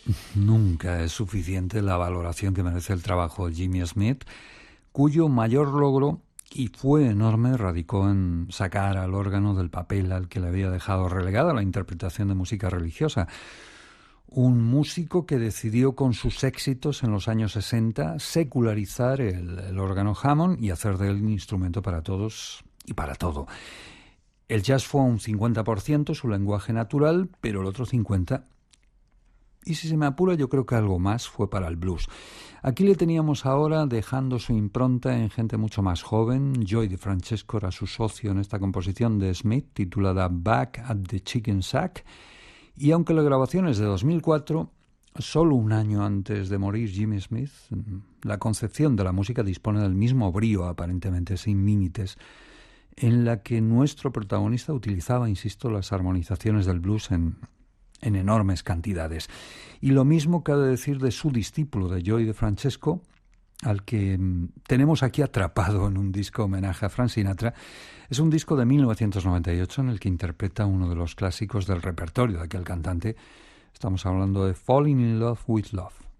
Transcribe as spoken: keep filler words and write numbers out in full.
Nunca es suficiente la valoración que merece el trabajo de Jimmy Smith, cuyo mayor logro, y fue enorme, radicó en sacar al órgano del papel al que le había dejado relegada la interpretación de música religiosa. Un músico que decidió con sus éxitos en los años sesenta secularizar el, el órgano Hammond y hacer de él un instrumento para todos y para todo. El jazz fue un cincuenta por ciento su lenguaje natural, pero el otro cincuenta por ciento, y si se me apura, yo creo que algo más fue para el blues. Aquí le teníamos ahora dejando su impronta en gente mucho más joven. Joey DeFrancesco era su socio en esta composición de Smith, titulada Back at the Chicken Shack. Y aunque la grabación es de dos mil cuatro, solo un año antes de morir Jimmy Smith, la concepción de la música dispone del mismo brío, aparentemente sin límites, en la que nuestro protagonista utilizaba, insisto, las armonizaciones del blues en, en enormes cantidades. Y lo mismo cabe decir de su discípulo, de Joey DeFrancesco, al que mm, tenemos aquí atrapado en un disco homenaje a Frank Sinatra. Es un disco de mil novecientos noventa y ocho en el que interpreta uno de los clásicos del repertorio de aquel cantante. Estamos hablando de Falling in Love with Love.